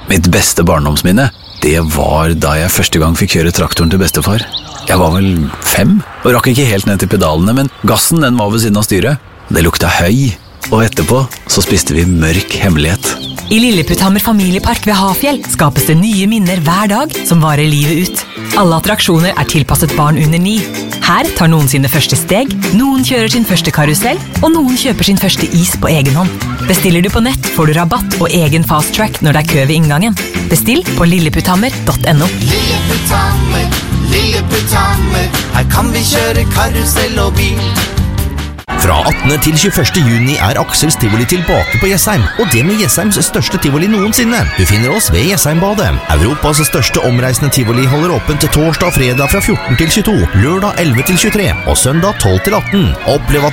Mitt beste barndomsminne, det var da jeg første gang fikk kjøre traktoren til bestefar. Jeg var vel 5, og rakk ikke helt ned til pedalene, men gassen den var ved siden av styret. Det lukta høy, og etterpå så spiste vi mørk hemmelighet. I Lilleputthammer familiepark ved Hafjell skapes det nye minner hver dag som varer livet ut. Alle attraksjoner er tilpasset barn under 9. Her tar noen sine første steg, noen kjører sin første karusell, og noen kjøper sin første is på egen hånd. Bestiller du på nett, får du rabatt og egen fast track når det er kø ved inngangen. Bestill på lilleputthammer.no. Lilleputthammer, Lilleputthammer, her kan vi kjøre karusell og bil. Fra 18. til 21. juni er Aksels Tivoli tilbake på Jessheim, og det med Jessheims største tivoli noensinne. Du finner oss ved Jessheimbadet. Europas største omreisende tivoli holder åpent til torsdag og fredag fra 14 til 22, lørdag 11 til 23 og søndag 12 til 18. Opplev